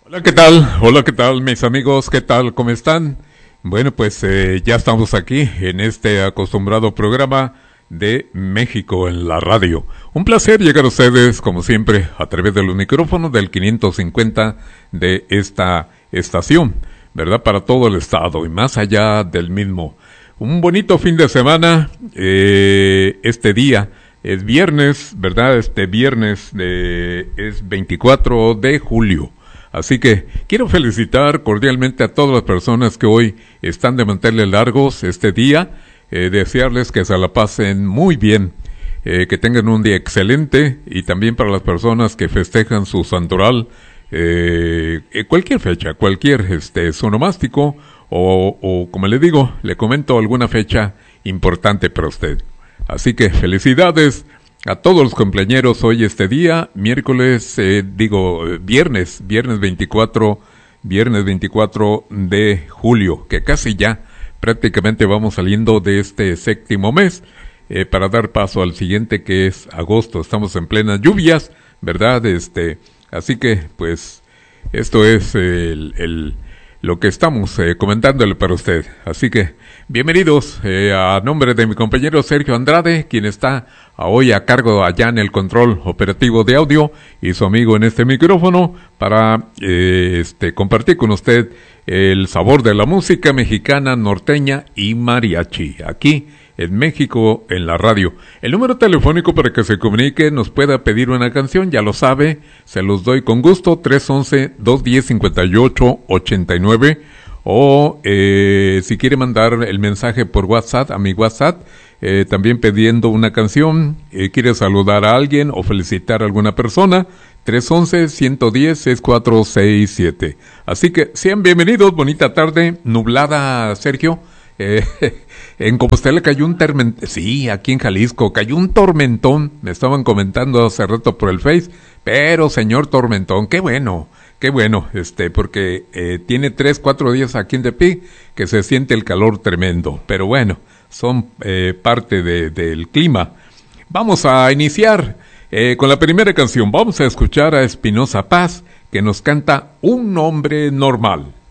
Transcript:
Hola, ¿qué tal? Hola, ¿qué tal, mis amigos? ¿Qué tal? ¿Cómo están? Bueno, pues ya estamos aquí en este acostumbrado programa de México en la radio. Un placer llegar a ustedes, como siempre, a través de los micrófonos del 550 de esta estación, ¿verdad? Para todo el estado y más allá del mismo. Un bonito fin de semana, este día. Es viernes, ¿verdad? Este viernes es 24 de julio. Así que quiero felicitar cordialmente a todas las personas que hoy están de manteles largos este día, desearles que se la pasen muy bien, que tengan un día excelente y también para las personas que festejan su santoral, cualquier fecha, cualquier sonomástico o como le digo, le comento alguna fecha importante para usted. Así que felicidades a todos los cumpleañeros hoy este día, miércoles, viernes 24, viernes 24 de julio, que casi ya prácticamente vamos saliendo de este séptimo mes, para dar paso al siguiente que es agosto. Estamos en plenas lluvias, ¿verdad? Así que, pues, esto es lo que estamos comentándole para usted. Así que, bienvenidos a nombre de mi compañero Sergio Andrade, quien está hoy a cargo allá en el control operativo de audio, y su amigo en este micrófono, para compartir con usted el sabor de la música mexicana, norteña y mariachi, aquí en México en la radio. El número telefónico para que se comunique, nos pueda pedir una canción, ya lo sabe, se los doy con gusto, 311-210-5889, o si quiere mandar el mensaje por WhatsApp, a mi WhatsApp, también pidiendo una canción, quiere saludar a alguien o felicitar a alguna persona, 311-110-6467. Así que sean bienvenidos, bonita tarde, nublada, Sergio. En Compostela cayó un tormentón, sí, aquí en Jalisco cayó un tormentón, me estaban comentando hace rato por el Face, pero señor tormentón, qué bueno, porque tiene 3-4 días aquí en Tepic que se siente el calor tremendo, pero bueno, son parte del clima. Vamos a iniciar con la primera canción, vamos a escuchar a Espinoza Paz, que nos canta Un hombre normal.